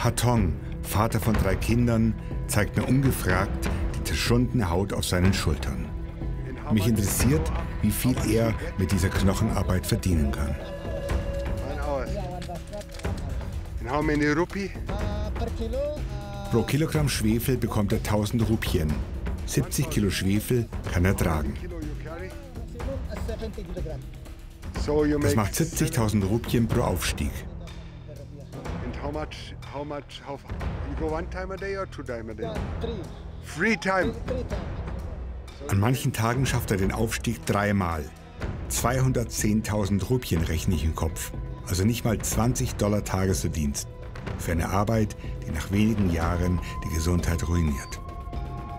Hatong, Vater von 3 Kindern, zeigt mir ungefragt die zerschundene Haut auf seinen Schultern. Mich interessiert, wie viel er mit dieser Knochenarbeit verdienen kann. How many rupee? Pro Kilogramm Schwefel bekommt er 1000 Rupien. 70 Kilo Schwefel kann er tragen. Das macht 70.000 Rupien pro Aufstieg. And how much, you go 1 time a day or 2 times a day? 3 times. An manchen Tagen schafft er den Aufstieg 3-mal. 210.000 Rupien rechne ich im Kopf. Also nicht mal $20 Tagesverdienst. Für eine Arbeit, die nach wenigen Jahren die Gesundheit ruiniert.